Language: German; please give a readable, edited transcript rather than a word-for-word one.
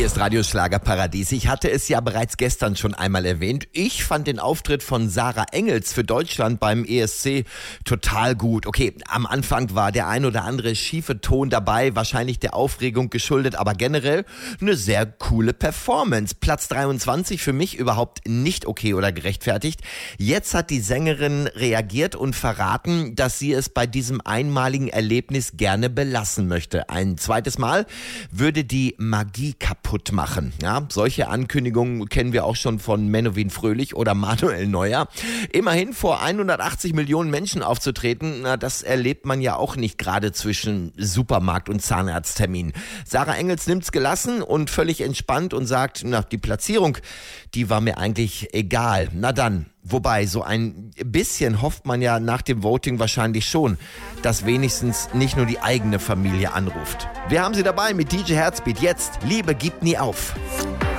Hier ist Radio Schlagerparadies. Ich hatte es ja bereits gestern schon einmal erwähnt. Ich fand den Auftritt von Sarah Engels für Deutschland beim ESC total gut. Okay, am Anfang war der ein oder andere schiefe Ton dabei, wahrscheinlich der Aufregung geschuldet, aber generell eine sehr coole Performance. Platz 23 für mich überhaupt nicht okay oder gerechtfertigt. Jetzt hat die Sängerin reagiert und verraten, dass sie es bei diesem einmaligen Erlebnis gerne belassen möchte. Ein zweites Mal würde die Magie kaputt machen. Ja, solche Ankündigungen kennen wir auch schon von Menowin Fröhlich oder Manuel Neuer. Immerhin vor 180 Millionen Menschen aufzutreten, na, das erlebt man ja auch nicht gerade zwischen Supermarkt- und Zahnarzttermin. Sarah Engels nimmt's gelassen und völlig entspannt und sagt, na, die Platzierung, die war mir eigentlich egal. Na dann. Wobei, so ein bisschen hofft man ja nach dem Voting wahrscheinlich schon, dass wenigstens nicht nur die eigene Familie anruft. Wir haben sie dabei mit DJ Herzbeat. Jetzt, Liebe gibt nie auf.